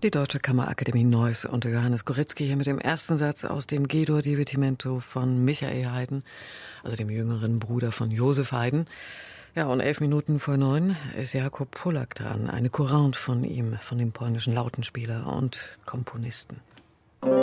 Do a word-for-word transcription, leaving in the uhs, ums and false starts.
Die Deutsche Kammerakademie Neuss und Johannes Goretzky hier mit dem ersten Satz aus dem G-Dur-Divertimento von Michael Haydn, also dem jüngeren Bruder von Josef Haydn. Ja, und elf Minuten vor neun ist Jakub Polak dran, eine Courante von ihm, von dem polnischen Lautenspieler und Komponisten.